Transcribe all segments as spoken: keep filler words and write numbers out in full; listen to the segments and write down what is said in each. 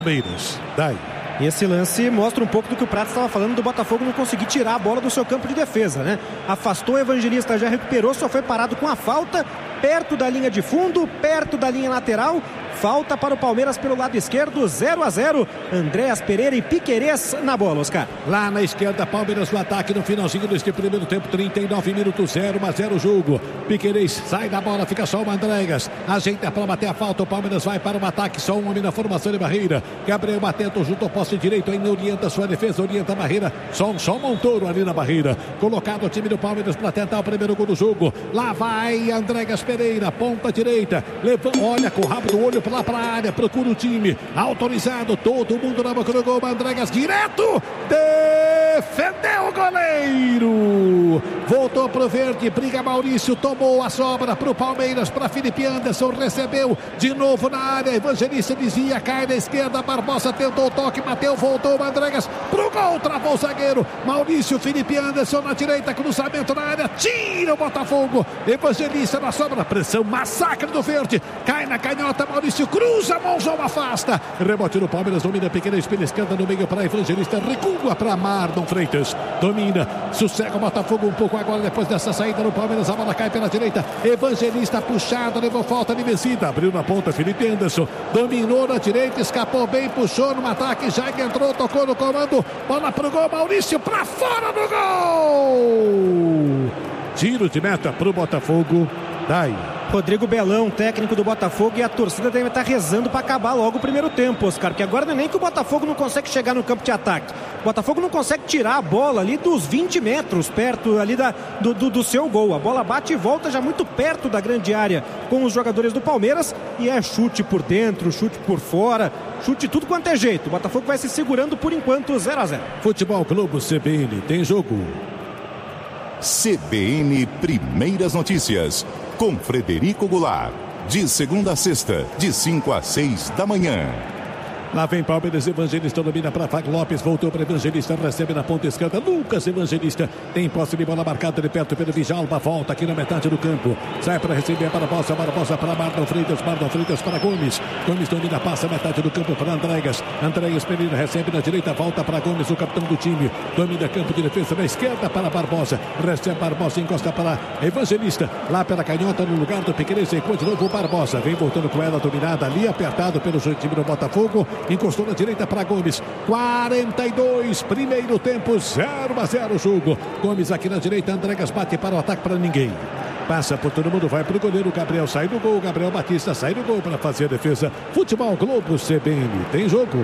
Palmeiras, daí. Esse lance mostra um pouco do que o Prata estava falando do Botafogo não conseguir tirar a bola do seu campo de defesa, né? Afastou o Evangelista, já recuperou, só foi parado com a falta, perto da linha de fundo, perto da linha lateral. Falta para o Palmeiras pelo lado esquerdo, zero a zero. Andréas Pereira e Piquerez na bola, Oscar. Lá na esquerda, Palmeiras no ataque no finalzinho deste primeiro tempo, trinta e nove minutos, zero a zero o jogo. Piquerez sai da bola, fica só o Andréas. Ajeita para bater a falta, o Palmeiras vai para o ataque, só um homem na formação de barreira. Gabriel Batento junto ao poste direito, ainda orienta sua defesa, orienta a barreira. Só, só Montoro ali na barreira. Colocado o time do Palmeiras para tentar o primeiro gol do jogo. Lá vai Andréas Pereira, ponta direita. Leva, olha com o rabo do olho lá para a área, procura o time, autorizado, todo mundo na boca do gol, Andréas direto, defendeu o goleiro, voltou pro verde, briga Maurício, tomou a sobra pro Palmeiras, para Felipe Anderson, recebeu de novo na área, Evangelista dizia, cai na esquerda, Barbosa tentou o toque, bateu, voltou, Andréas pro gol, travou o zagueiro, Maurício, Felipe Anderson na direita, cruzamento na área, tira o Botafogo, Evangelista na sobra, pressão, massacre do verde, cai na canhota, Maurício cruza, Monzão afasta, rebote do Palmeiras, domina pequena espelha esquerda no meio para Evangelista, recua para Marlon Freitas, domina, sossega o Botafogo um pouco agora, depois dessa saída no Palmeiras, a bola cai pela direita, Evangelista puxado, levou falta de vencida, abriu na ponta, Felipe Anderson, dominou na direita, escapou bem, puxou no ataque, já entrou, tocou no comando, bola pro gol, Maurício para fora do gol, tiro de meta pro Botafogo, daí. Rodrigo Belão, técnico do Botafogo, e a torcida deve estar rezando para acabar logo o primeiro tempo, Oscar, porque agora não é nem que o Botafogo não consegue chegar no campo de ataque, o Botafogo não consegue tirar a bola ali dos vinte metros, perto ali da, do, do, do seu gol, a bola bate e volta já muito perto da grande área com os jogadores do Palmeiras, e é chute por dentro, chute por fora, chute tudo quanto é jeito, o Botafogo vai se segurando por enquanto, zero a zero. Futebol Clube C B N, tem jogo. C B N Primeiras Notícias, com Frederico Goulart, de segunda a sexta, de cinco a seis da manhã. Lá vem Palmeiras, Evangelista domina para Fábio Lopes, voltou para Evangelista, recebe na ponta esquerda, Lucas Evangelista, tem posse de bola marcada de perto pelo Vijalba, volta aqui na metade do campo, sai para receber a Barbosa, Barbosa para Marlon Freitas, Marlon Freitas para Gomes, Gomes domina, passa a metade do campo para Andréas, Andréas Pereira recebe na direita, volta para Gomes, o capitão do time, domina campo de defesa na esquerda para Barbosa, recebe Barbosa, encosta para Evangelista, lá pela canhota no lugar do Piquerez, enquanto de novo Barbosa, vem voltando com ela dominada ali, apertado pelo time do Botafogo, encostou na direita para Gomes, quarenta e dois, primeiro tempo, zero a zero o jogo, Gomes aqui na direita, Andréas bate para o ataque para ninguém, passa por todo mundo, vai para o goleiro, Gabriel sai do gol, Gabriel Batista sai do gol para fazer a defesa. Futebol Globo C B N, tem jogo.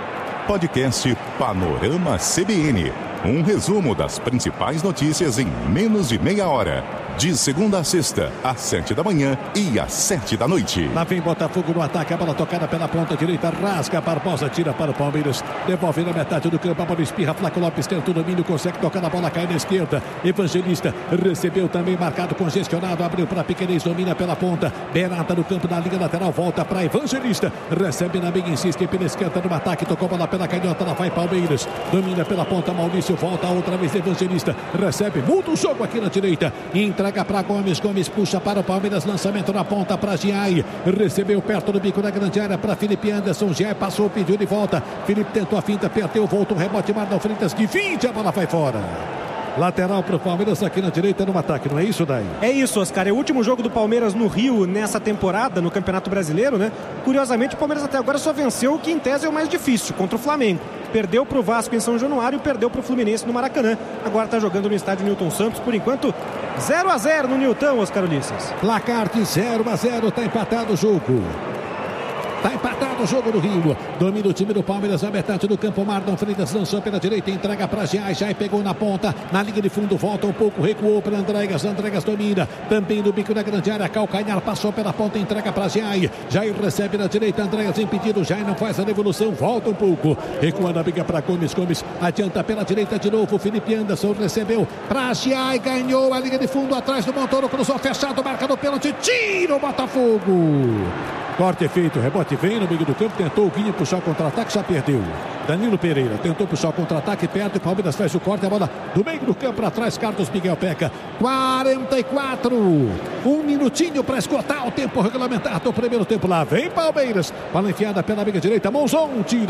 Podcast Panorama C B N, um resumo das principais notícias em menos de meia hora. De segunda a sexta, às sete da manhã e às sete da noite. Lá vem Botafogo no ataque, a bola tocada pela ponta direita, rasga, Barbosa tira para o Palmeiras, devolve na metade do campo, a bola espirra, Flaco Lopes tenta o domínio, consegue tocar na bola, cai na esquerda, Evangelista recebeu também, marcado, congestionado, abriu para Piquerez, domina pela ponta, Berata no campo, na linha lateral, volta para Evangelista, recebe na meia, insiste pela esquerda no ataque, tocou a bola pela canhota, lá vai Palmeiras, domina pela ponta, Maurício, volta outra vez, Evangelista, recebe, muda o jogo aqui na direita, entra para Gomes, Gomes puxa para o Palmeiras, lançamento na ponta para Giai, recebeu perto do bico da grande área para Felipe Anderson, Giai passou, pediu de volta, Felipe tentou a finta, perdeu, voltou, rebote, Marlon Freitas, de vinte, a bola vai fora. Lateral para o Palmeiras aqui na direita no ataque, não é isso, Daí? É isso, Oscar. É o último jogo do Palmeiras no Rio nessa temporada, no Campeonato Brasileiro, né? Curiosamente, o Palmeiras até agora só venceu o que em tese é o mais difícil, contra o Flamengo. Perdeu para o Vasco em São Januário e perdeu para o Fluminense no Maracanã. Agora está jogando no estádio Newton Santos, por enquanto, zero a zero no Newton, Oscar Ulisses. Placar de zero a zero, está empatado o jogo. Está empatado o jogo do Rio. Domina o time do Palmeiras na metade do campo. Marlon Freitas lançou pela direita, entrega para Giai. Giai pegou na ponta, na linha de fundo, volta um pouco, recuou para Andréas. Andréas domina, também no bico da grande área. Calcanhar passou pela ponta, entrega para Giai. Giai recebe na direita, Andréas impedido. Giai não faz a devolução, volta um pouco. Recua na briga para Gomes. Gomes adianta pela direita de novo. Felipe Anderson recebeu para Giai, ganhou a linha de fundo atrás do Montoro, cruzou fechado, marca no pênalti, tira o Botafogo. Corte feito, rebote vem no meio do campo, tentou o Guinho puxar o contra-ataque, já perdeu. Danilo Pereira tentou puxar o contra-ataque, perto, o Palmeiras faz o corte, a bola do meio do campo para trás, Carlos Miguel Peca. quarenta e quatro, um minutinho para esgotar o tempo regulamentar do primeiro tempo. Lá vem Palmeiras, bola enfiada pela amiga direita, Monzon, tira.